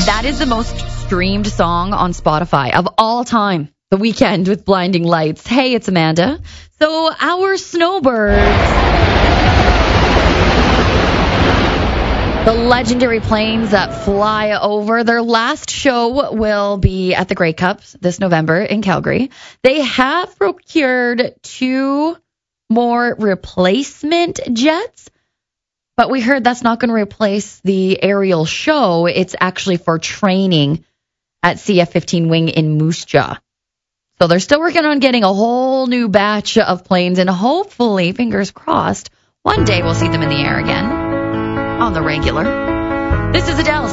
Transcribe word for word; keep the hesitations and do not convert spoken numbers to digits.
That is the most streamed song on Spotify of all time. The Weeknd with Blinding Lights. Hey, it's Amanda. So our snowbirds, the legendary planes that fly over, their last show will be at the Grey Cups this November in Calgary. They have procured two more replacement jets, but we heard that's not going to replace the aerial show. It's actually for training at C F fifteen Wing in Moose Jaw. So they're still working on getting a whole new batch of planes, and hopefully, fingers crossed, one day we'll see them in the air again on the regular. This is Adele.